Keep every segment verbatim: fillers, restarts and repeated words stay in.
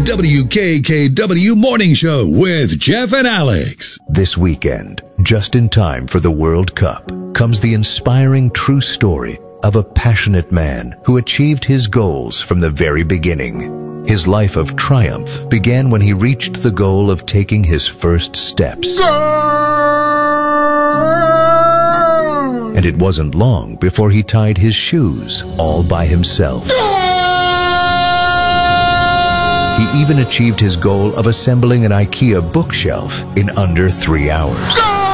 W K K W Morning Show with Jeff and Alex. This weekend, just in time for the World Cup, comes the inspiring true story of a passionate man who achieved his goals from the very beginning. His life of triumph began when he reached the goal of taking his first steps. And it wasn't long before he tied his shoes all by himself. He even achieved his goal of assembling an IKEA bookshelf in under three hours.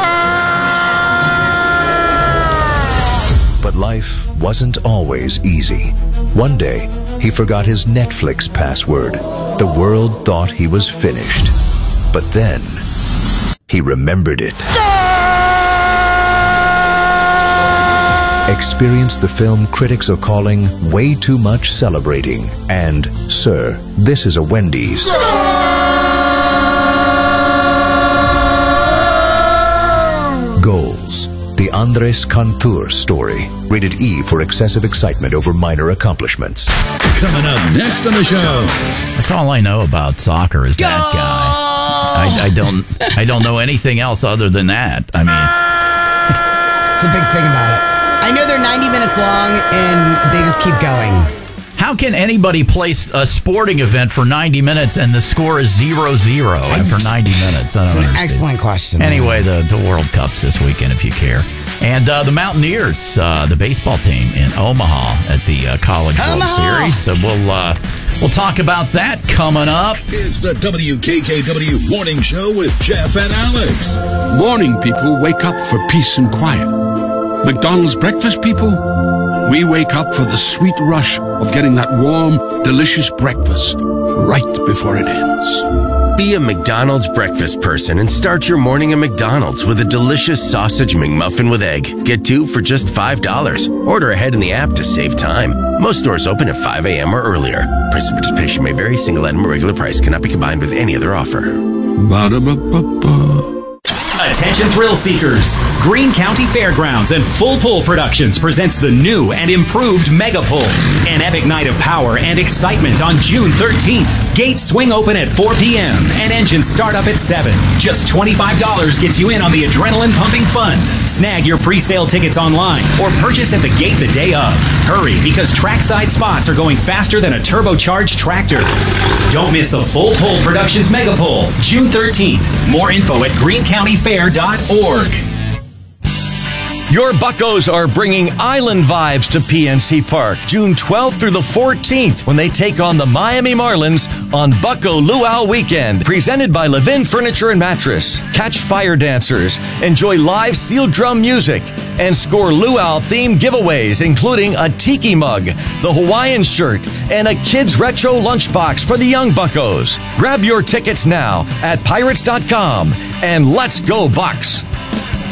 But life wasn't always easy. One day, he forgot his Netflix password. The world thought he was finished. But then, he remembered it. Experience the film critics are calling way too much celebrating. And, sir, this is a Wendy's. Goals. The Andres Cantur story. Rated E for excessive excitement over minor accomplishments. Coming up next on the show. That's all I know about soccer is that guy. I, I don't I don't know anything else other than that. I mean, it's a big thing about it. I know they're ninety minutes long, and they just keep going. How can anybody place a sporting event for ninety minutes and the score is zero zero after ninety minutes? I don't It's an understand. excellent question. Anyway, the, the World Cup's this weekend, if you care. And uh, the Mountaineers, uh, the baseball team in Omaha at the uh, College World Omaha! Series. So we'll, uh, we'll talk about that coming up. It's the W K K W Morning Show with Jeff and Alex. Morning people wake up for peace and quiet. McDonald's breakfast people, we wake up for the sweet rush of getting that warm, delicious breakfast right before it ends. Be a McDonald's breakfast person and start your morning at McDonald's with a delicious sausage McMuffin with egg. Get two for just five dollars. Order ahead in the app to save time. Most stores open at five a.m. or earlier. Price and participation may vary. Single item or regular price cannot be combined with any other offer. Ba-da-ba-ba-ba. Attention thrill seekers! Greene County Fairgrounds and Full Pull Productions presents the new and improved Mega Pull, an epic night of power and excitement on June thirteenth. Gates swing open at four p.m. and engines start up at seven. Just twenty-five dollars gets you in on the adrenaline-pumping fun. Snag your pre-sale tickets online or purchase at the gate the day of. Hurry, because trackside spots are going faster than a turbocharged tractor. Don't miss the Full Pull Productions Mega Pull, June thirteenth. More info at green county fair dot org. Your Buccos are bringing island vibes to P N C Park June twelfth through the fourteenth when they take on the Miami Marlins on Bucco Luau Weekend. Presented by Levin Furniture and Mattress. Catch fire dancers, enjoy live steel drum music, and score luau-themed giveaways including a tiki mug, the Hawaiian shirt, and a kids' retro lunchbox for the young Buccos. Grab your tickets now at pirates dot com and let's go Bucks!